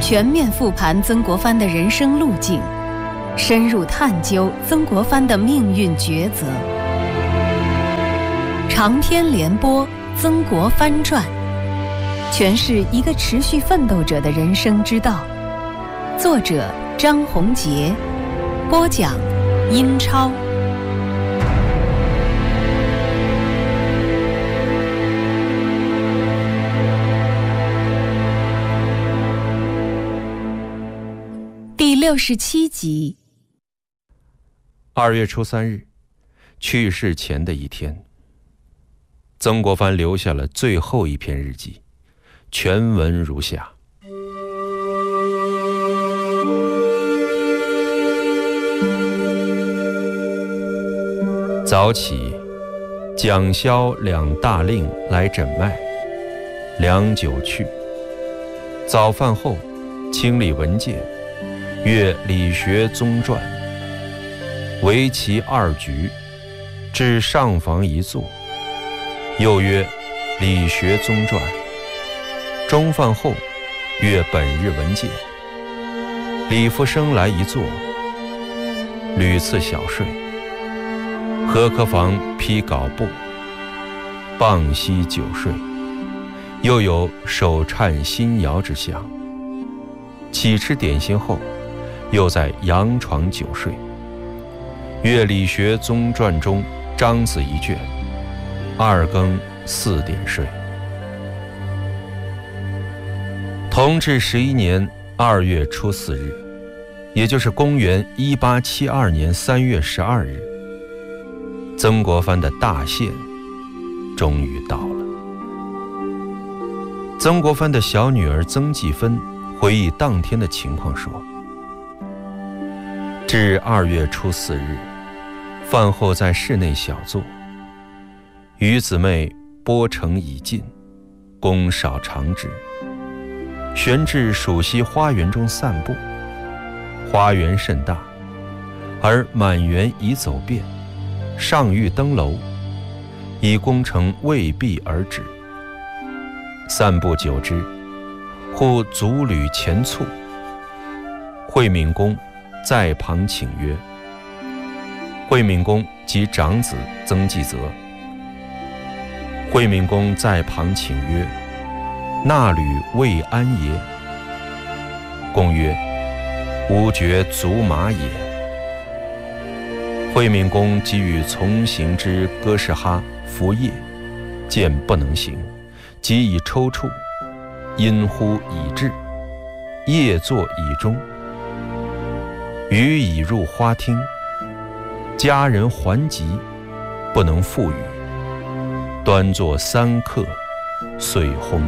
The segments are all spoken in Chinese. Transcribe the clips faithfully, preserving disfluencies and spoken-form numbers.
全面复盘曾国藩的人生路径，深入探究曾国藩的命运抉择。长篇连播《曾国藩传》，诠释一个持续奋斗者的人生之道。作者张宏杰，播讲英超。第六十七集。 二月初三日，去世前的一天，曾国藩留下了最后一篇日记，全文如下：早起，蒋萧两大令来诊脉，良久去。早饭后，清理文件，阅理学宗传，为其二局，至上房一坐，又曰理学宗传。中饭后，阅本日文件。李福生来一坐，屡次小睡。合客房披稿布，傍息久睡，又有手颤心摇之象。起吃点心后，又在阳床久睡。阅理学宗传中章子一卷，二更四点睡。同治十一年二月初四日，也就是公元一八七二年三月十二日，曾国藩的大限终于到了。曾国藩的小女儿曾纪芬回忆当天的情况说：至二月初四日，饭后在室内小坐，与姊妹播成已尽，公少长之，旋至蜀西花园中散步。花园甚大，而满园已走遍，上欲登楼，以工程未毕而止。散步久之，忽足履前簇。惠敏公在旁请曰：惠敏公及长子曾纪泽。惠敏公在旁请曰：那履未安也？公曰：吾觉足马也。惠敏公即与从行之哥士哈服夜，见不能行，即以抽搐，因乎已至，夜坐以终。余已入花厅，家人还急，不能复语，端坐三刻，遂薨。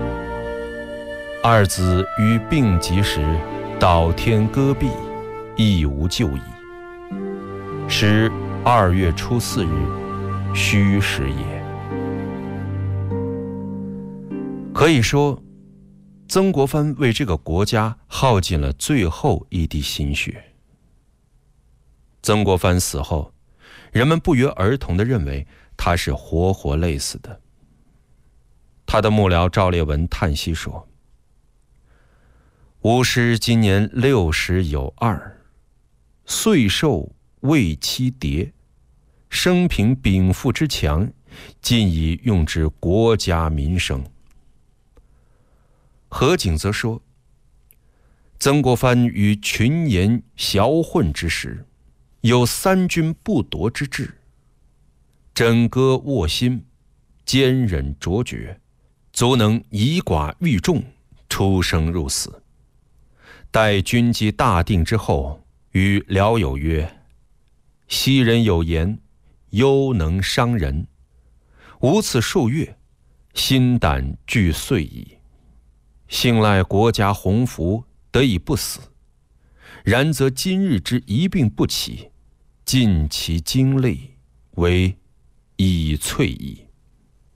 二子于病疾时，倒天戈壁，亦无救矣。时二月初四日，虚实也。可以说，曾国藩为这个国家耗尽了最后一滴心血。曾国藩死后，人们不约而同地认为他是活活累死的。他的幕僚赵烈文叹息说：吾师今年六十有二，岁寿未期迭，生平禀赋之强，尽以用之国家民生。何景则说：曾国藩于群言淆混之时，有三军不夺之志，枕戈卧薪，坚忍卓绝，足能以寡御众，出生入死。待军机大定之后，与僚友曰：昔人有言，忧能伤人。吾此数月，心胆俱碎矣。幸赖国家鸿福，得以不死。然则今日之一病不起，尽其精力，为已瘁矣。